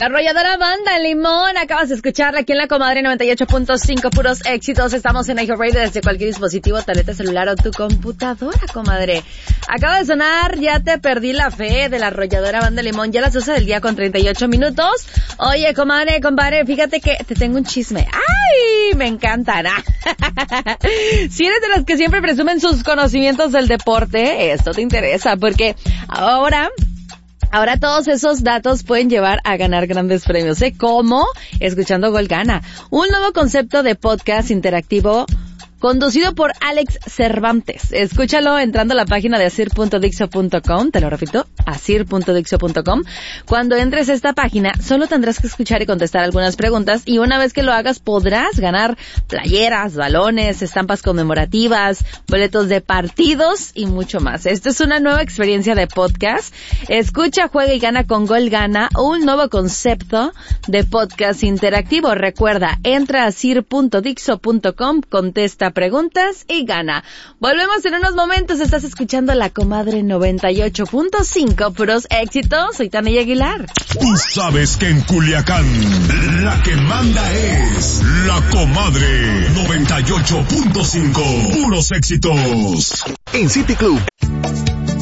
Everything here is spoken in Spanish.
Arrolladora Banda Limón, acabas de escucharla aquí en La Comadre 98.5, puros éxitos. Estamos en iHeartRadio desde cualquier dispositivo, tableta, celular o tu computadora, comadre. Acaba de sonar Ya te perdí la fe de la Arrolladora Banda Limón, ya las 12 del día con 38 minutos. Oye, comadre, compadre, fíjate que te tengo un chisme. ¡Ay! Me encantará. Si eres de los que siempre presumen sus conocimientos del deporte, esto te interesa porque ahora todos esos datos pueden llevar a ganar grandes premios. ¿Cómo? Escuchando Gol Gana, un nuevo concepto de podcast interactivo conducido por Alex Cervantes. Escúchalo entrando a la página de asir.dixo.com, te lo repito, asir.dixo.com. Cuando entres a esta página, solo tendrás que escuchar y contestar algunas preguntas, y una vez que lo hagas podrás ganar playeras, balones, estampas conmemorativas, boletos de partidos y mucho más. Esta es una nueva experiencia de podcast. Escucha, juega y gana con Gol Gana, un nuevo concepto de podcast interactivo. Recuerda, entra a asir.dixo.com, contesta preguntas y gana. Volvemos en unos momentos. Estás escuchando La Comadre 98.5, puros éxitos. Soy Tania Aguilar. Tú sabes que en Culiacán la que manda es La Comadre 98.5, puros éxitos. En City Club